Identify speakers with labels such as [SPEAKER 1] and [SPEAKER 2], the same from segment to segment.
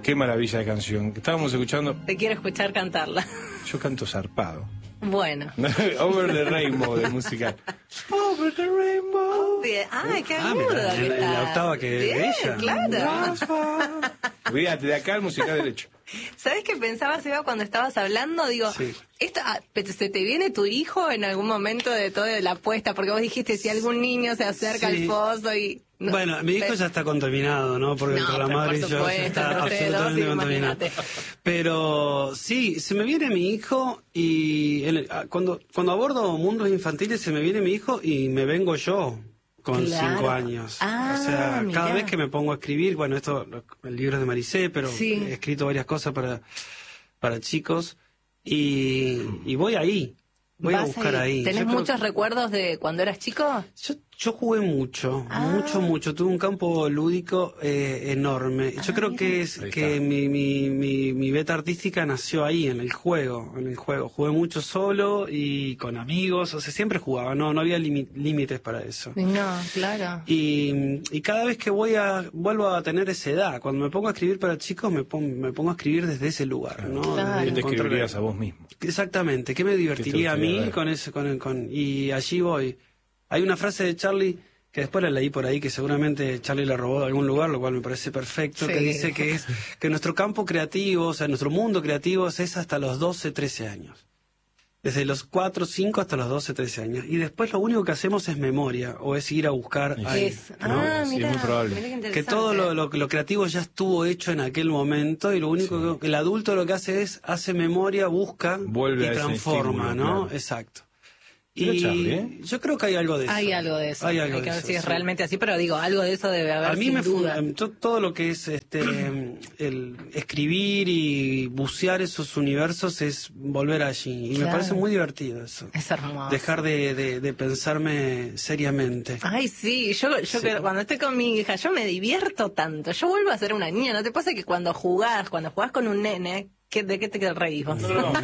[SPEAKER 1] Qué maravilla de canción. Estábamos escuchando...
[SPEAKER 2] Te quiero escuchar cantarla.
[SPEAKER 1] Yo canto zarpado.
[SPEAKER 2] Bueno.
[SPEAKER 1] Over the Rainbow de musical. Over the Rainbow.
[SPEAKER 2] Bien. Ay, qué agudo que
[SPEAKER 3] en la
[SPEAKER 2] está.
[SPEAKER 3] octava que
[SPEAKER 2] Bien,
[SPEAKER 3] de ella.
[SPEAKER 2] claro.
[SPEAKER 1] Fíjate, de acá el musical derecho.
[SPEAKER 2] ¿Sabés qué pensaba, Seba, cuando estabas hablando? Digo,
[SPEAKER 3] Sí.
[SPEAKER 2] ¿se te viene tu hijo en algún momento de toda la apuesta? Porque vos dijiste, si algún niño se acerca
[SPEAKER 3] Sí.
[SPEAKER 2] al pozo y... no,
[SPEAKER 3] Bueno, mi hijo ya está contaminado, ¿no? Porque
[SPEAKER 2] No,
[SPEAKER 3] entre la
[SPEAKER 2] pero
[SPEAKER 3] madre
[SPEAKER 2] por
[SPEAKER 3] y yo ya
[SPEAKER 2] supuesto,
[SPEAKER 3] está
[SPEAKER 2] entre ustedes dos,
[SPEAKER 3] absolutamente
[SPEAKER 2] sí,
[SPEAKER 3] contaminado.
[SPEAKER 2] imagínate.
[SPEAKER 3] Pero sí, se me viene mi hijo y cuando abordo mundos infantiles se me viene mi hijo y me vengo yo con
[SPEAKER 2] Claro.
[SPEAKER 3] 5 años.
[SPEAKER 2] Ah,
[SPEAKER 3] o sea,
[SPEAKER 2] mirá.
[SPEAKER 3] cada vez que me pongo a escribir, bueno, el libro es de Maricé, pero
[SPEAKER 2] Sí.
[SPEAKER 3] he escrito varias cosas para chicos y voy ahí. Voy a
[SPEAKER 2] ¿Vas
[SPEAKER 3] buscar ahí.
[SPEAKER 2] ¿Tenés
[SPEAKER 3] Yo creo
[SPEAKER 2] muchos recuerdos de cuando eras chico?
[SPEAKER 3] Yo jugué mucho,
[SPEAKER 2] Ah.
[SPEAKER 3] mucho. Tuve un campo lúdico enorme. Yo creo que es
[SPEAKER 1] Ahí
[SPEAKER 3] que
[SPEAKER 1] está.
[SPEAKER 3] mi beta artística nació ahí, en el juego. Jugué mucho solo y con amigos, o sea, siempre jugaba, no había límites para eso.
[SPEAKER 2] No, claro.
[SPEAKER 3] Y cada vez que vuelvo a tener esa edad, cuando me pongo a escribir para chicos, me pongo a escribir desde ese lugar, ¿no?
[SPEAKER 2] Claro.
[SPEAKER 3] Desde
[SPEAKER 1] ¿Qué te
[SPEAKER 3] encontrar-
[SPEAKER 1] escribirías a vos mismo?
[SPEAKER 3] Exactamente, ¿qué me divertiría a
[SPEAKER 1] gustaría
[SPEAKER 3] mí
[SPEAKER 1] ver?
[SPEAKER 3] con eso? Y allí voy. Hay una frase de Charlie que después la leí por ahí, que seguramente Charlie la robó de algún lugar, lo cual me parece perfecto,
[SPEAKER 2] Sí.
[SPEAKER 3] que dice que nuestro campo creativo, o sea, nuestro mundo creativo es hasta los 12, 13 años. Desde los 4, 5 hasta los 12, 13 años. Y después lo único que hacemos es memoria, o es ir a buscar ahí. ¿no?
[SPEAKER 1] Sí,
[SPEAKER 2] mirá,
[SPEAKER 1] es muy probable.
[SPEAKER 2] mirá qué
[SPEAKER 3] Que
[SPEAKER 2] interesante.
[SPEAKER 3] todo lo creativo ya estuvo hecho en aquel momento y lo único que el adulto lo que hace memoria, busca
[SPEAKER 1] Vuelve
[SPEAKER 3] y
[SPEAKER 1] a ese
[SPEAKER 3] transforma,
[SPEAKER 1] estímulo,
[SPEAKER 3] ¿no?
[SPEAKER 1] claro.
[SPEAKER 3] Exacto.
[SPEAKER 1] Mira,
[SPEAKER 3] Y
[SPEAKER 1] Charlie, ¿eh?
[SPEAKER 3] yo creo que hay algo de eso.
[SPEAKER 2] Hay algo de eso.
[SPEAKER 3] Hay algo
[SPEAKER 2] Hay que
[SPEAKER 3] de
[SPEAKER 2] ver
[SPEAKER 3] eso,
[SPEAKER 2] si es
[SPEAKER 3] sí.
[SPEAKER 2] realmente así, pero digo, algo de eso debe haber.
[SPEAKER 3] A mí
[SPEAKER 2] sin duda.
[SPEAKER 3] todo lo que es el escribir y bucear esos universos es volver allí. Y me
[SPEAKER 2] Claro.
[SPEAKER 3] parece muy divertido eso.
[SPEAKER 2] Es hermoso.
[SPEAKER 3] Dejar de pensarme seriamente.
[SPEAKER 2] Ay, sí, yo cuando estoy con mi hija, yo me divierto tanto. Yo vuelvo a ser una niña. ¿No te pasa que cuando jugás con un nene, ¿de qué te reís vos?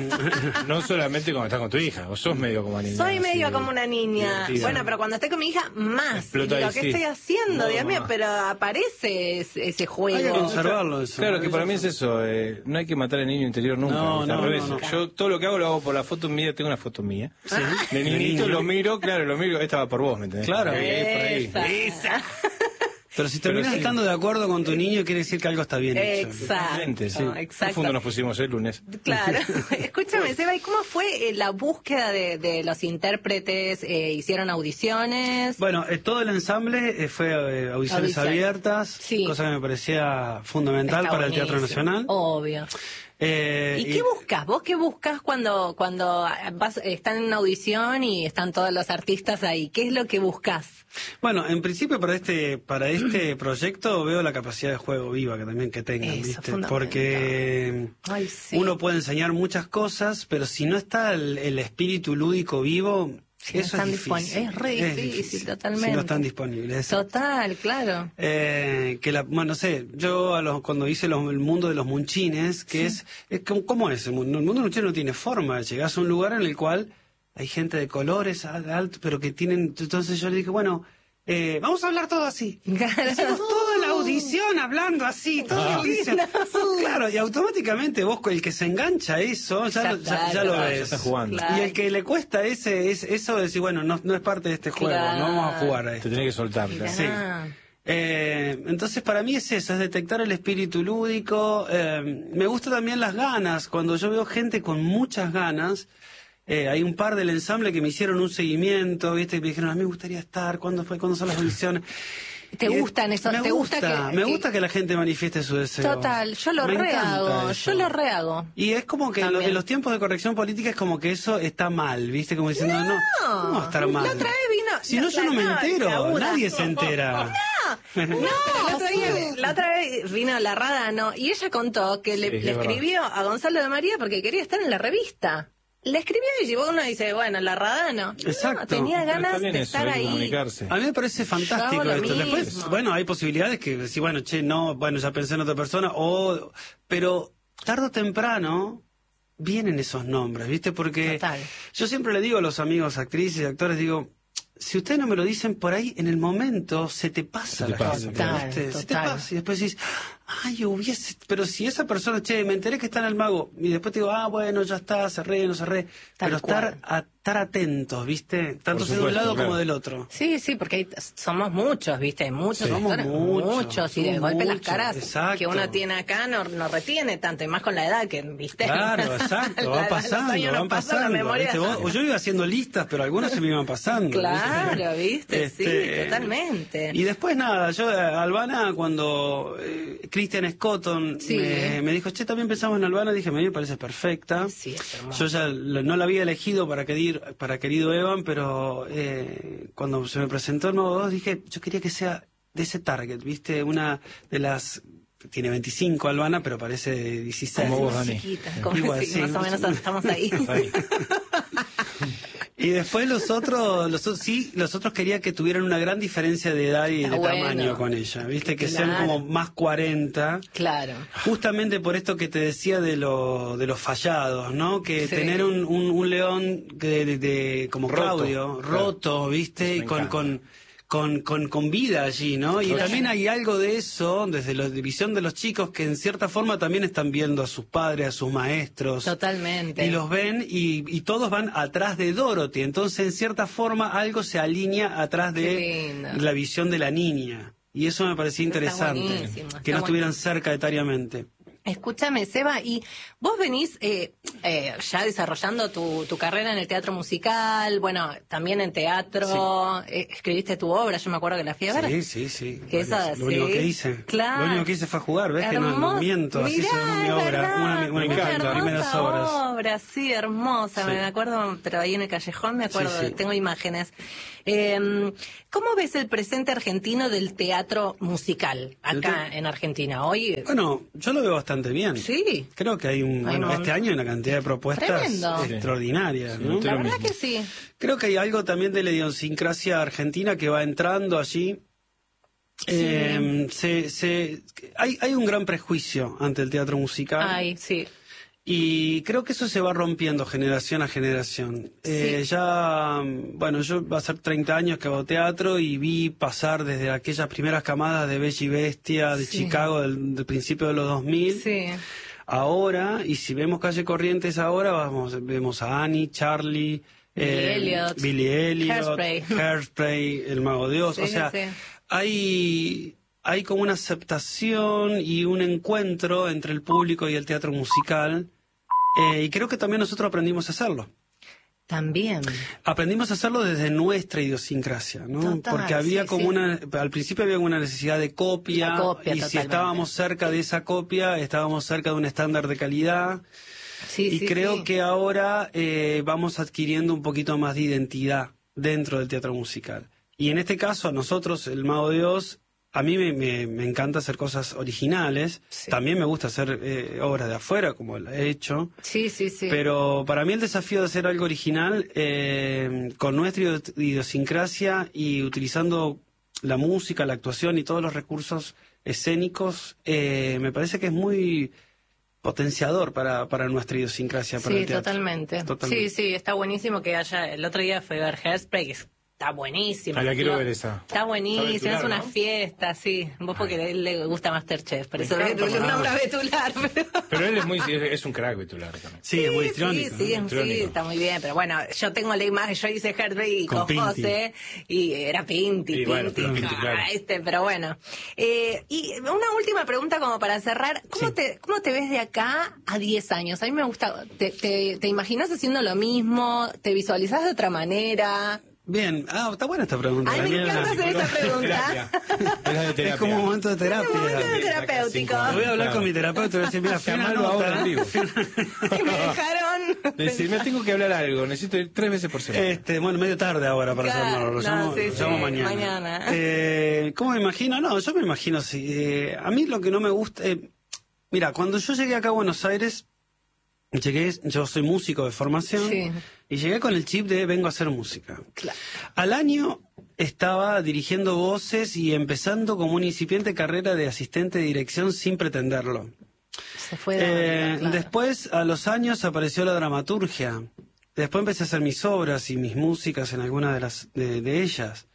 [SPEAKER 1] No solamente cuando estás con tu hija, vos sos medio como una niña.
[SPEAKER 2] Soy medio
[SPEAKER 1] así,
[SPEAKER 2] como una niña.
[SPEAKER 1] divertida.
[SPEAKER 2] Bueno, pero cuando estoy con mi hija, más.
[SPEAKER 1] Explota
[SPEAKER 2] Digo,
[SPEAKER 1] ahí,
[SPEAKER 2] ¿qué
[SPEAKER 1] sí.
[SPEAKER 2] estoy haciendo?
[SPEAKER 1] No,
[SPEAKER 2] Dios mío,
[SPEAKER 1] mamá.
[SPEAKER 2] pero aparece ese juego.
[SPEAKER 3] Hay que conservarlo eso.
[SPEAKER 1] Claro, que para mí es eso, no hay que matar al niño interior nunca.
[SPEAKER 3] No,
[SPEAKER 1] al
[SPEAKER 3] no,
[SPEAKER 1] revés.
[SPEAKER 3] no, no.
[SPEAKER 1] Yo todo lo que hago por la foto mía, tengo una foto mía. De niñito
[SPEAKER 3] niño.
[SPEAKER 1] lo miro, esta va por vos, ¿me entendés?
[SPEAKER 3] Claro.
[SPEAKER 1] Ahí, por ahí.
[SPEAKER 2] Esa.
[SPEAKER 3] Pero si terminas
[SPEAKER 1] sí.
[SPEAKER 3] estando de acuerdo con tu niño, quiere decir que algo está bien hecho.
[SPEAKER 1] Excelente, sí.
[SPEAKER 2] Exacto,
[SPEAKER 1] Qué
[SPEAKER 2] exacto.
[SPEAKER 1] profundo nos pusimos el lunes.
[SPEAKER 2] Claro. Escúchame, Seba, ¿y cómo fue la búsqueda de los intérpretes? ¿Hicieron audiciones?
[SPEAKER 3] Bueno, todo el ensamble fue audiciones
[SPEAKER 2] Audición.
[SPEAKER 3] abiertas,
[SPEAKER 2] Sí.
[SPEAKER 3] cosa que me parecía fundamental
[SPEAKER 2] Está
[SPEAKER 3] para el Teatro
[SPEAKER 2] buenísimo.
[SPEAKER 3] Nacional.
[SPEAKER 2] Obvio. ¿Y qué buscas? ¿Vos qué buscas cuando están en una audición y están todos los artistas ahí? ¿Qué es lo que buscas?
[SPEAKER 3] Bueno, en principio para este proyecto veo la capacidad de juego viva que tengan,
[SPEAKER 2] Eso,
[SPEAKER 3] ¿viste?
[SPEAKER 2] fundamental.
[SPEAKER 3] Porque
[SPEAKER 2] Ay, sí.
[SPEAKER 3] uno puede enseñar muchas cosas, pero si no está el espíritu lúdico vivo,
[SPEAKER 2] Si no
[SPEAKER 3] eso
[SPEAKER 2] están
[SPEAKER 3] es difícil.
[SPEAKER 2] disponibles. Es re difícil, totalmente.
[SPEAKER 3] Si no están disponibles.
[SPEAKER 2] Total, claro.
[SPEAKER 3] Bueno, no sé, yo cuando hice el mundo de los munchines, que es ¿cómo es el mundo? El mundo de los munchines no tiene forma, llegás a un lugar en el cual hay gente de colores alto, pero que tienen, entonces yo le dije, bueno, vamos a hablar todo así. Hacemos toda la audición hablando así, toda la audición. Claro, y automáticamente vos, el que se engancha a eso, ya lo
[SPEAKER 1] Ya
[SPEAKER 3] ves.
[SPEAKER 1] está jugando.
[SPEAKER 2] Claro.
[SPEAKER 3] Y el que le cuesta eso, decir, bueno, no es parte de este juego,
[SPEAKER 2] Claro.
[SPEAKER 3] no vamos a jugar a
[SPEAKER 1] Te
[SPEAKER 3] esto.
[SPEAKER 1] tenés que soltar.
[SPEAKER 2] Mirá.
[SPEAKER 3] Sí. Entonces para mí es eso, es detectar el espíritu lúdico. Me gusta también las ganas, cuando yo veo gente con muchas ganas. Hay un par del ensamble que me hicieron un seguimiento, ¿viste? Y me dijeron, a mí me gustaría estar, ¿cuándo son las audiciones?
[SPEAKER 2] ¿Te gustan esos?
[SPEAKER 3] Me
[SPEAKER 2] ¿Te gusta
[SPEAKER 3] me gusta que la gente manifieste su deseo.
[SPEAKER 2] Total, yo lo
[SPEAKER 3] Me encanta
[SPEAKER 2] rehago,
[SPEAKER 3] eso.
[SPEAKER 2] yo lo rehago.
[SPEAKER 3] Y es como que
[SPEAKER 2] También.
[SPEAKER 3] en los tiempos de corrección política es como que eso está mal, ¿viste? Como diciendo, no, ¿cómo va a estar mal?
[SPEAKER 2] La otra vez vino...
[SPEAKER 3] Si no, yo no me entero,
[SPEAKER 2] Laura.
[SPEAKER 3] nadie se entera.
[SPEAKER 2] No, la otra vez vino la Radano y ella contó que le
[SPEAKER 1] es verdad.
[SPEAKER 2] escribió a Gonzalo de María porque quería estar en la revista. Le escribió y uno dice, bueno, la Radano.
[SPEAKER 3] Exacto.
[SPEAKER 2] No, tenía
[SPEAKER 1] Pero
[SPEAKER 2] ganas
[SPEAKER 1] está bien
[SPEAKER 2] de
[SPEAKER 1] eso,
[SPEAKER 2] estar
[SPEAKER 1] hay que
[SPEAKER 2] ahí.
[SPEAKER 1] comunicarse.
[SPEAKER 3] A mí me parece fantástico
[SPEAKER 2] Yo hago lo
[SPEAKER 3] esto. Después,
[SPEAKER 2] mismo.
[SPEAKER 3] bueno, hay posibilidades que decir, bueno, ya pensé en otra persona, pero tarde o temprano vienen esos nombres, ¿viste? Porque
[SPEAKER 2] Total.
[SPEAKER 3] yo siempre le digo a los amigos actrices y actores, digo, si ustedes no me lo dicen por ahí, en el momento se te pasa la cosa,
[SPEAKER 2] Total,
[SPEAKER 3] ¿viste? Se te
[SPEAKER 2] total.
[SPEAKER 3] pasa y después decís, ay, hubiese... Pero si esa persona, che, me enteré que está en el mago, y después te digo, bueno, ya está, cerré, no cerré. Pero estar atentos, ¿viste? Tanto de un lado como del otro.
[SPEAKER 2] Sí, sí, porque somos muchos, ¿viste? Hay muchos,
[SPEAKER 3] Somos muchos,
[SPEAKER 2] y de golpe las
[SPEAKER 3] muchos,
[SPEAKER 2] caras
[SPEAKER 3] exacto.
[SPEAKER 2] que uno tiene acá no retiene tanto, y más con la edad que, ¿viste?
[SPEAKER 3] Claro, exacto, van pasando, ¿viste? O yo iba haciendo listas, pero algunos se me iban pasando.
[SPEAKER 2] Claro, ¿viste? Sí, totalmente.
[SPEAKER 3] Y después nada, yo Albana, cuando Christian Scotton me dijo, che, también pensamos en Albana, dije, a mí me parece perfecta.
[SPEAKER 2] Sí, es hermoso.
[SPEAKER 3] Yo ya no la había elegido para querido Evan, pero cuando se me presentó el nuevo 2 dije, yo quería que sea de ese target, ¿viste? Una de las... Tiene 25 Albana, pero parece 16.
[SPEAKER 1] Como vos, Dani.
[SPEAKER 2] Chiquita, como
[SPEAKER 3] Igual,
[SPEAKER 2] sí,
[SPEAKER 3] sí,
[SPEAKER 2] más o menos estamos ahí.
[SPEAKER 3] Y después los otros quería que tuvieran una gran diferencia de edad y de tamaño con ella, ¿viste? Que sean como más 40.
[SPEAKER 2] Claro.
[SPEAKER 3] Justamente por esto que te decía de los fallados, ¿no? Que tener un león como Claudio, roto, ¿viste? Y con vida allí, ¿no? Y también hay algo de eso, desde la visión de los chicos, que en cierta forma también están viendo a sus padres, a sus maestros.
[SPEAKER 2] Totalmente.
[SPEAKER 3] Y los ven y todos van atrás de Dorothy. Entonces, en cierta forma, algo se alinea atrás de la visión de la niña. Y eso me parecía interesante, que no estuvieran cerca etariamente.
[SPEAKER 2] Escúchame, Seba, y vos venís ya desarrollando tu carrera en el teatro musical, bueno, también en teatro, escribiste tu obra, yo me acuerdo que la fui a ver.
[SPEAKER 3] Sí.
[SPEAKER 2] Que
[SPEAKER 3] lo único que hice.
[SPEAKER 2] Claro.
[SPEAKER 3] Lo único que hice fue jugar, ¿ves? Que no miento, así se llama mi obra, una de mis primeras obras.
[SPEAKER 2] Obra, sí, hermosa,
[SPEAKER 3] Sí.
[SPEAKER 2] me acuerdo, pero ahí en el callejón me acuerdo,
[SPEAKER 3] Sí.
[SPEAKER 2] tengo imágenes. ¿Cómo ves el presente argentino del teatro musical acá en Argentina hoy?
[SPEAKER 3] Bueno, yo lo veo bastante bien.
[SPEAKER 2] Sí.
[SPEAKER 3] Creo que este año hay una cantidad de propuestas
[SPEAKER 2] Tremendo.
[SPEAKER 3] extraordinarias, ¿no?
[SPEAKER 2] La verdad que sí.
[SPEAKER 3] Creo que hay algo también de la idiosincrasia argentina que va entrando allí. Hay un gran prejuicio ante el teatro musical.
[SPEAKER 2] Ay, sí.
[SPEAKER 3] Y creo que eso se va rompiendo generación a generación. Yo va a ser 30 años que hago teatro y vi pasar desde aquellas primeras camadas de Bella y Bestia de Chicago del principio de los 2000.
[SPEAKER 2] Sí.
[SPEAKER 3] Ahora, y si vemos Calle Corrientes ahora, vemos a Annie, Charlie, Billy Elliot, Hairspray, El Mago de Oz.
[SPEAKER 2] Sí,
[SPEAKER 3] o sea,
[SPEAKER 2] sí.
[SPEAKER 3] hay como una aceptación y un encuentro entre el público y el teatro musical. Y creo que también nosotros aprendimos a hacerlo.
[SPEAKER 2] También.
[SPEAKER 3] Aprendimos a hacerlo desde nuestra idiosincrasia, ¿no?
[SPEAKER 2] Total,
[SPEAKER 3] porque había
[SPEAKER 2] sí.
[SPEAKER 3] al principio había una necesidad de copia, y
[SPEAKER 2] totalmente.
[SPEAKER 3] si estábamos cerca de esa copia, estábamos cerca de un estándar de calidad.
[SPEAKER 2] Sí,
[SPEAKER 3] Creo que ahora vamos adquiriendo un poquito más de identidad dentro del teatro musical. Y en este caso, a nosotros, el Mago de Oz, a mí me encanta hacer cosas originales.
[SPEAKER 2] Sí.
[SPEAKER 3] También me gusta hacer obras de afuera, como la he hecho.
[SPEAKER 2] Sí.
[SPEAKER 3] Pero para mí el desafío de hacer algo original con nuestra idiosincrasia y utilizando la música, la actuación y todos los recursos escénicos, me parece que es muy potenciador para nuestra idiosincrasia. Para el teatro.
[SPEAKER 2] Totalmente. Sí, está buenísimo que haya... El otro día fue ver Hairspray, que está buenísima.
[SPEAKER 1] La quiero ver esa.
[SPEAKER 2] Está buenísima, es una fiesta, sí. Vos porque a él le gusta Masterchef, por eso le nombra Betular.
[SPEAKER 1] Pero él es un crack Betular también.
[SPEAKER 3] Sí, es muy histriónico.
[SPEAKER 2] Sí, está muy bien. Pero bueno, yo tengo la imagen, yo hice Hairspray y con José, y era Pinti,
[SPEAKER 1] claro.
[SPEAKER 2] pero bueno. Y una última pregunta como para cerrar. ¿Cómo te ves de acá a 10 años? A mí me gusta, ¿te imaginas haciendo lo mismo? ¿Te visualizás de otra manera?
[SPEAKER 3] Bien, está buena esta pregunta.
[SPEAKER 2] Ay, me encanta hacer esta pregunta.
[SPEAKER 3] Es como un momento de terapia.
[SPEAKER 2] Un momento de terapéutico.
[SPEAKER 3] Voy a hablar con mi terapeuta y voy a decir, mira,
[SPEAKER 1] Llamarlo ahora en vivo.
[SPEAKER 2] Que me dejaron.
[SPEAKER 1] Decirme, tengo que hablar algo, necesito ir 3 veces por semana.
[SPEAKER 3] Bueno, medio tarde ahora para llamarlo. Lo llamo mañana. ¿Cómo me imagino? No, yo me imagino así. A mí lo que no me gusta... mira, cuando yo llegué acá a Buenos Aires, yo soy músico de formación, y llegué con el chip de vengo a hacer música.
[SPEAKER 2] Claro.
[SPEAKER 3] Al año estaba dirigiendo voces y empezando como una incipiente carrera de asistente de dirección sin pretenderlo.
[SPEAKER 2] Se fue claro.
[SPEAKER 3] Después, a los años, apareció la dramaturgia. Después empecé a hacer mis obras y mis músicas en algunas de ellas.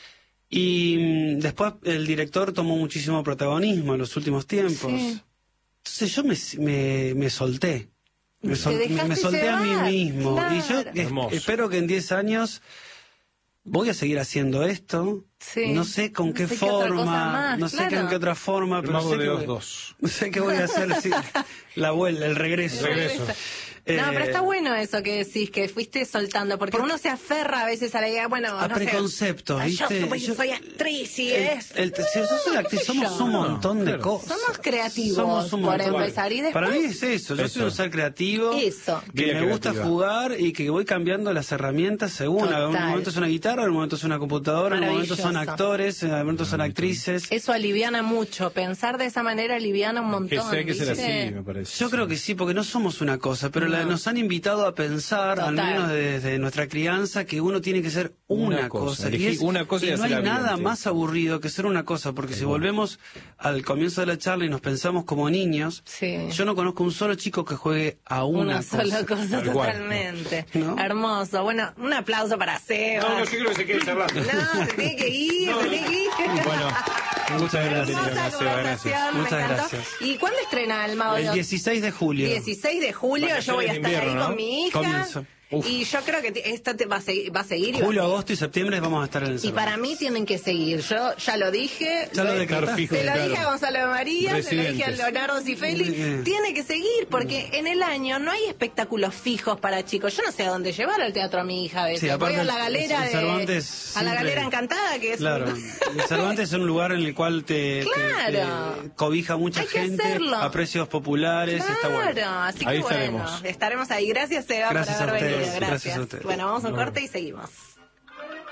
[SPEAKER 3] Y después el director tomó muchísimo protagonismo en los últimos tiempos.
[SPEAKER 2] Sí.
[SPEAKER 3] Entonces yo me solté. Me
[SPEAKER 2] dejaste
[SPEAKER 3] solté a mí
[SPEAKER 2] llevar,
[SPEAKER 3] mismo.
[SPEAKER 2] claro.
[SPEAKER 3] Y yo
[SPEAKER 1] Hermoso.
[SPEAKER 3] espero que en 10 años voy a seguir haciendo esto.
[SPEAKER 2] Sí.
[SPEAKER 3] No sé con
[SPEAKER 2] No
[SPEAKER 3] qué
[SPEAKER 2] sé qué otra cosa
[SPEAKER 3] forma,
[SPEAKER 2] más,
[SPEAKER 3] no sé
[SPEAKER 2] claro.
[SPEAKER 3] con qué otra forma,
[SPEAKER 1] El
[SPEAKER 3] pero
[SPEAKER 1] Mago
[SPEAKER 3] sé
[SPEAKER 1] de
[SPEAKER 3] que,
[SPEAKER 1] Oz 2.
[SPEAKER 3] sé que voy a hacer sí, la vuelta, el regreso.
[SPEAKER 1] Regreso.
[SPEAKER 2] No, pero está bueno eso que decís, que fuiste soltando, porque uno se aferra a veces a la idea, bueno,
[SPEAKER 3] A
[SPEAKER 2] no sé,
[SPEAKER 3] preconceptos, ¿viste?
[SPEAKER 2] Soy actriz y
[SPEAKER 3] Si yo soy actriz, somos un montón de
[SPEAKER 1] Claro.
[SPEAKER 3] cosas.
[SPEAKER 2] somos creativos,
[SPEAKER 3] Somos un
[SPEAKER 2] por
[SPEAKER 3] montón.
[SPEAKER 2] empezar, y después...
[SPEAKER 3] Para mí es eso, yo soy un ser creativo,
[SPEAKER 2] Eso.
[SPEAKER 3] que
[SPEAKER 1] Vida
[SPEAKER 3] me gusta
[SPEAKER 1] creativa.
[SPEAKER 3] jugar y que voy cambiando las herramientas según. En un
[SPEAKER 2] Total.
[SPEAKER 3] momento es una guitarra, en un momento es una computadora, en un momento son
[SPEAKER 2] Maravilloso.
[SPEAKER 3] actores, en un momento son actrices.
[SPEAKER 2] Eso aliviana mucho, pensar de esa manera aliviana un montón.
[SPEAKER 1] Que hay que ser
[SPEAKER 2] ¿viste?
[SPEAKER 1] así, me parece.
[SPEAKER 3] Yo creo que sí, porque no somos una cosa, pero
[SPEAKER 2] No.
[SPEAKER 3] nos han invitado a pensar, al
[SPEAKER 2] Total.
[SPEAKER 3] menos desde nuestra crianza, que uno tiene que ser una
[SPEAKER 1] Una cosa,
[SPEAKER 3] cosa.
[SPEAKER 1] elegir una cosa y
[SPEAKER 3] no hay
[SPEAKER 1] hacerla bien,
[SPEAKER 3] nada
[SPEAKER 1] sí.
[SPEAKER 3] más aburrido que ser una cosa, porque si volvemos al comienzo de la charla y nos pensamos como niños,
[SPEAKER 2] Sí.
[SPEAKER 3] yo no conozco un solo chico que juegue a
[SPEAKER 2] Una
[SPEAKER 3] una
[SPEAKER 2] sola cosa
[SPEAKER 1] Tal cual,
[SPEAKER 2] totalmente.
[SPEAKER 3] ¿no?
[SPEAKER 2] Hermoso. Bueno, un aplauso para Seba.
[SPEAKER 1] No, yo quiero que se quede charlando.
[SPEAKER 2] No, se tiene que ir, se tiene que ir.
[SPEAKER 1] Bueno, muchas gracias,
[SPEAKER 2] Hermosa
[SPEAKER 1] Seba, gracias.
[SPEAKER 2] conversación,
[SPEAKER 3] Muchas
[SPEAKER 2] me encantó.
[SPEAKER 3] gracias.
[SPEAKER 2] ¿Y cuándo estrena el Mago de
[SPEAKER 3] El
[SPEAKER 2] Oz?
[SPEAKER 3] 16 de julio.
[SPEAKER 2] 16 de julio, yo voy a
[SPEAKER 1] Vacaciones de
[SPEAKER 2] estar ahí
[SPEAKER 1] invierno,
[SPEAKER 2] con
[SPEAKER 1] ¿no?
[SPEAKER 2] mi hija.
[SPEAKER 3] Comienzo.
[SPEAKER 1] Uf.
[SPEAKER 2] Y yo creo que esta va a seguir. Va a seguir y va a
[SPEAKER 3] Julio,
[SPEAKER 2] seguir.
[SPEAKER 3] agosto y septiembre vamos a estar en el
[SPEAKER 2] Y
[SPEAKER 3] Cervantes.
[SPEAKER 2] para mí tienen que seguir. Yo ya lo dije.
[SPEAKER 3] Ya lo declaraste.
[SPEAKER 1] fijo,
[SPEAKER 2] Se lo
[SPEAKER 1] claro.
[SPEAKER 2] dije a Gonzalo de María, se lo dije a
[SPEAKER 1] Residentes.
[SPEAKER 2] Leonardo Cifelli.
[SPEAKER 3] Bien.
[SPEAKER 2] Tiene que seguir porque en el año no hay espectáculos fijos para chicos. Yo no sé a dónde llevar al teatro a mi hija a veces.
[SPEAKER 3] Sí, aparte
[SPEAKER 2] Voy a la
[SPEAKER 3] el
[SPEAKER 2] galera
[SPEAKER 3] Cervantes
[SPEAKER 2] a la
[SPEAKER 3] siempre-
[SPEAKER 2] galera encantada que es
[SPEAKER 3] Claro, el Cervantes es un lugar en el cual te
[SPEAKER 2] Claro.
[SPEAKER 3] cobija mucha
[SPEAKER 2] Hay que
[SPEAKER 3] gente
[SPEAKER 2] hacerlo.
[SPEAKER 3] a precios populares, está bueno.
[SPEAKER 2] Claro, así
[SPEAKER 1] Ahí
[SPEAKER 2] que bueno,
[SPEAKER 1] estaremos.
[SPEAKER 2] estaremos ahí. Gracias, Seba,
[SPEAKER 3] Gracias
[SPEAKER 2] por
[SPEAKER 3] a
[SPEAKER 2] haber
[SPEAKER 3] ustedes,
[SPEAKER 2] venido.
[SPEAKER 3] gracias a ustedes.
[SPEAKER 2] Bueno, vamos a un corte y seguimos.